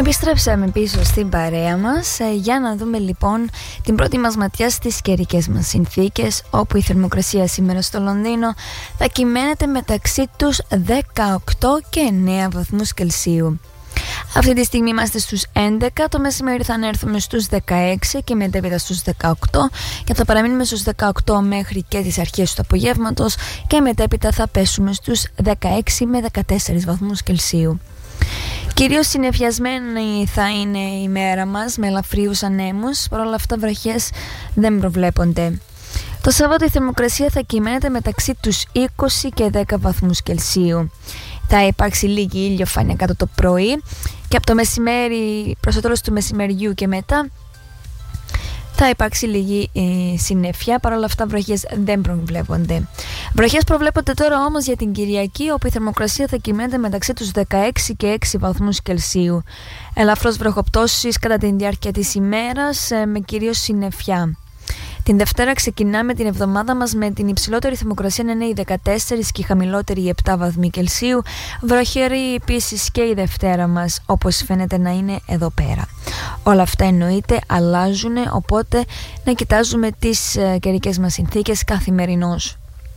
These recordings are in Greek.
Επιστρέψαμε πίσω στην παρέα μας για να δούμε λοιπόν την πρώτη μας ματιά στις καιρικές μας συνθήκες, όπου η θερμοκρασία σήμερα στο Λονδίνο θα κυμαίνεται μεταξύ τους 18 και 9 βαθμούς Κελσίου. Αυτή τη στιγμή είμαστε στους 11, το μεσημέρι θα ανέρθουμε στους 16 και μετέπειτα στους 18 και θα παραμείνουμε στους 18 μέχρι και τις αρχές του απογεύματος και μετέπειτα θα πέσουμε στους 16 με 14 βαθμούς Κελσίου. Κυρίως συννεφιασμένη θα είναι η μέρα μας με ελαφρίους ανέμους, παρόλα αυτά βροχές δεν προβλέπονται. Το Σάββατο η θερμοκρασία θα κυμαίνεται μεταξύ τους 20 και 10 βαθμούς Κελσίου. Θα υπάρξει λίγη ηλιοφάνεια κάτω το πρωί και από το μεσημέρι προς το τέλος του μεσημεριού και μετά θα υπάρξει λίγη συννεφιά. Παρ' όλα αυτά βροχές δεν προβλέπονται. Βροχές προβλέπονται τώρα όμως για την Κυριακή, όπου η θερμοκρασία θα κυμαίνεται μεταξύ τους 16 και 6 βαθμούς Κελσίου. Ελαφρώς βροχοπτώσεις κατά τη διάρκεια της ημέρας με κυρίως συννεφιά. Την Δευτέρα ξεκινάμε την εβδομάδα μας με την υψηλότερη θερμοκρασία να είναι οι 14 και η χαμηλότερη οι 7 βαθμοί Κελσίου. Βροχερή επίσης και η Δευτέρα μας, όπως φαίνεται να είναι εδώ πέρα. Όλα αυτά εννοείται αλλάζουν, οπότε να κοιτάζουμε τις καιρικές μας συνθήκες καθημερινώς.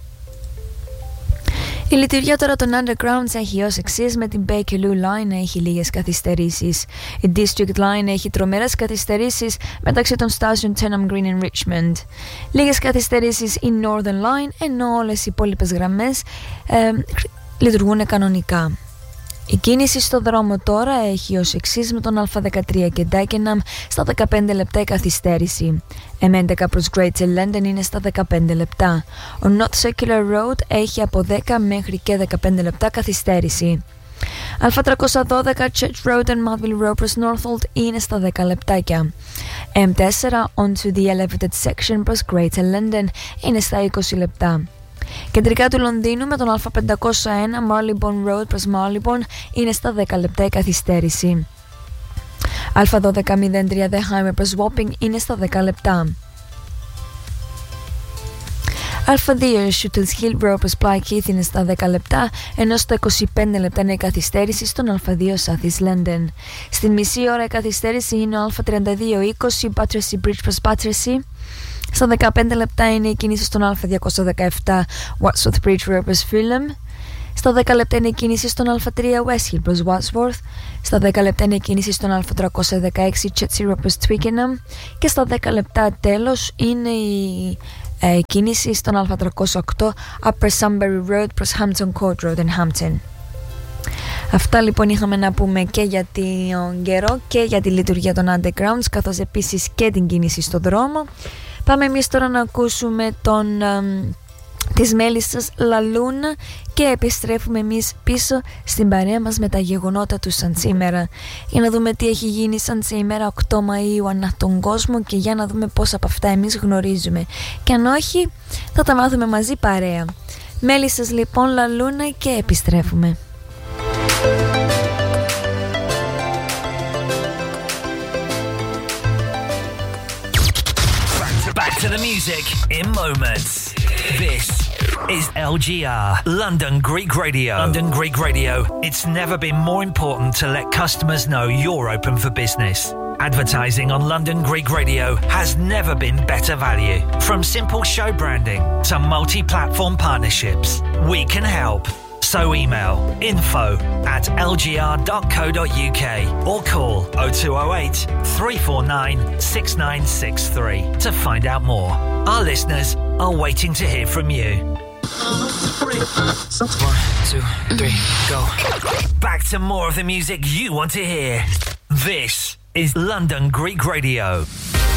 Η λειτουργία τώρα των Undergrounds έχει ως εξής: με την Bakerloo Line να έχει λίγες καθυστερήσεις. Η District Line έχει τρομερές καθυστερήσεις μεταξύ των στάσεων Tennham Green and Richmond. Λίγες καθυστερήσεις η Northern Line, ενώ όλες οι υπόλοιπες γραμμές λειτουργούν κανονικά. Η κίνηση στο δρόμο τώρα έχει ως εξής: με τον Α13 και Dagenham στα 15 λεπτά η καθυστέρηση. M11 προς Greater London είναι στα 15 λεπτά. Ο North Circular Road έχει από 10 μέχρι και 15 λεπτά καθυστέρηση. Α312 Church Road and Melville Road προς Northolt είναι στα 10 λεπτάκια. M4 onto the elevated section προς Greater London είναι στα 20 λεπτά. Κεντρικά του Λονδίνου με τον Α501 Marylebone Road προς Marylebone είναι στα 10 λεπτά η καθυστέρηση. Α1203 The Highway προς Wapping είναι στα 10 λεπτά. Α2 Shootles Hill Road προς Blackheath είναι στα 10 λεπτά, ενώ στα 25 λεπτά είναι η καθυστέρηση στον Α2 South East London. Στην μισή ώρα η καθυστέρηση είναι ο Α3220 Battersea Bridge προς Battersea. Στα 15 λεπτά είναι η κίνηση στον Α217 Wadsworth Bridge Road προς Fulham. Στα 10 λεπτά είναι η κίνηση στον Α3 West Hill προς Wadsworth. Στα 10 λεπτά είναι η κίνηση στον Α316 Chelsea Road προς Twickenham. Και στα 10 λεπτά τέλος είναι η κίνηση στον Α308 Upper Sunbury Road προς Hampton Court Road and Hampton. Αυτά λοιπόν είχαμε να πούμε και για τον καιρό και για τη λειτουργία των Undergrounds, καθώς επίσης και την κίνηση στον δρόμο. Πάμε εμείς τώρα να ακούσουμε τις Μέλισσας Λαλούνα και επιστρέφουμε εμείς πίσω στην παρέα μας με τα γεγονότα του σαν σήμερα, για να δούμε τι έχει γίνει σαν σήμερα 8 Μαΐου ανά τον κόσμο και για να δούμε πώς από αυτά εμείς γνωρίζουμε, και αν όχι θα τα μάθουμε μαζί παρέα. Μέλισσας λοιπόν Λαλούνα και επιστρέφουμε. Back to the music in moments. This is LGR, London Greek Radio. London Greek Radio. It's never been more important to let customers know you're open for business. Advertising on London Greek Radio has never been better value. From simple show branding to multi-platform partnerships, we can help. So email info@lgr.co.uk or call 0208 349 6963 to find out more. Our listeners are waiting to hear from you. 1, 2, 3, go. Back to more of the music you want to hear. This is London Greek Radio.